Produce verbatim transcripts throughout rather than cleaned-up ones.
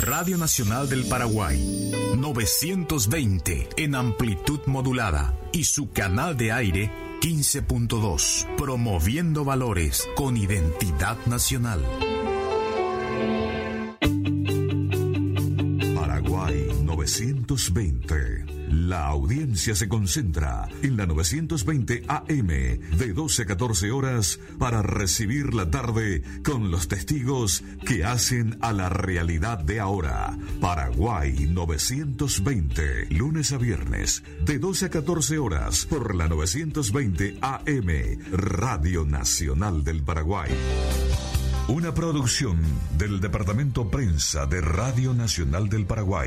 Radio Nacional del Paraguay, novecientos veinte en amplitud modulada y su canal de aire quince punto dos, promoviendo valores con identidad nacional. Paraguay novecientos veinte. La audiencia se concentra en la novecientos veinte A M de doce a catorce horas para recibir la tarde con los testigos que hacen a la realidad de ahora. Paraguay novecientos veinte, lunes a viernes de doce a catorce horas por la novecientos veinte A M, Radio Nacional del Paraguay. Una producción del Departamento Prensa de Radio Nacional del Paraguay.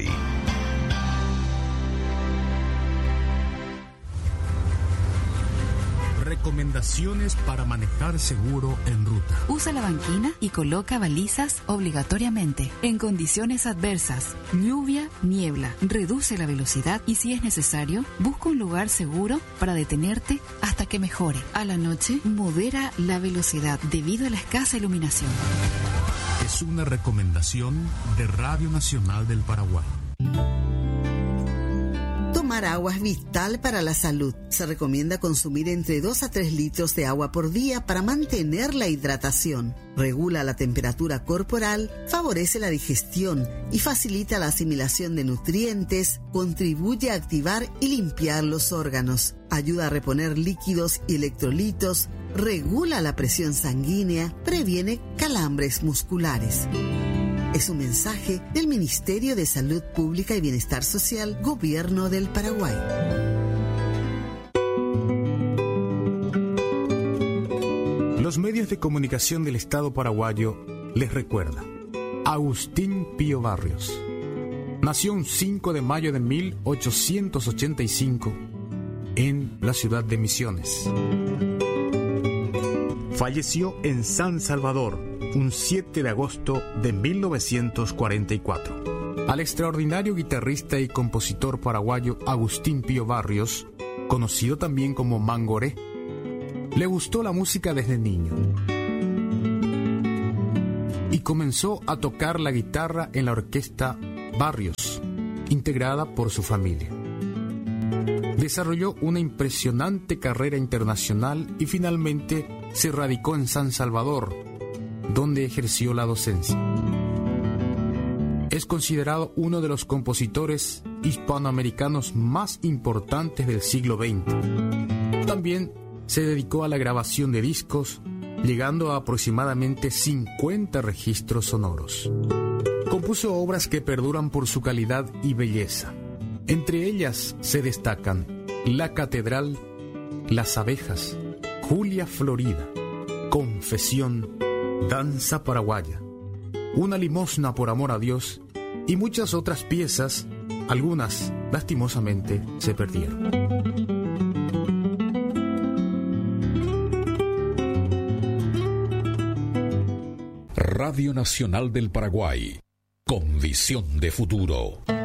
Recomendaciones para manejar seguro en ruta. Usa la banquina y coloca balizas obligatoriamente. En condiciones adversas, lluvia, niebla, reduce la velocidad y, si es necesario, busca un lugar seguro para detenerte hasta que mejore. A la noche, modera la velocidad debido a la escasa iluminación. Es una recomendación de Radio Nacional del Paraguay. Tomar agua es vital para la salud. Se recomienda consumir entre dos a tres litros de agua por día para mantener la hidratación. Regula la temperatura corporal, favorece la digestión y facilita la asimilación de nutrientes, contribuye a activar y limpiar los órganos, ayuda a reponer líquidos y electrolitos, regula la presión sanguínea, previene calambres musculares. Es un mensaje del Ministerio de Salud Pública y Bienestar Social, Gobierno del Paraguay. Los medios de comunicación del Estado paraguayo les recuerdan. Agustín Pío Barrios nació un cinco de mayo de mil ochocientos ochenta y cinco en la ciudad de Misiones. Falleció en San Salvador un siete de agosto de mil novecientos cuarenta y cuatro. Al extraordinario guitarrista y compositor paraguayo Agustín Pío Barrios, conocido también como Mangoré, le gustó la música desde niño y comenzó a tocar la guitarra en la orquesta Barrios, integrada por su familia. Desarrolló una impresionante carrera internacional y finalmente se radicó en San Salvador, donde ejerció la docencia. Es considerado uno de los compositores hispanoamericanos más importantes del siglo veinte. También se dedicó a la grabación de discos, llegando a aproximadamente cincuenta registros sonoros. Compuso obras que perduran por su calidad y belleza. Entre ellas se destacan La Catedral, Las Abejas, Julia Florida, Confesión, Danza Paraguaya, Una limosna por amor a Dios y muchas otras piezas, algunas lastimosamente se perdieron. Radio Nacional del Paraguay, con visión de futuro.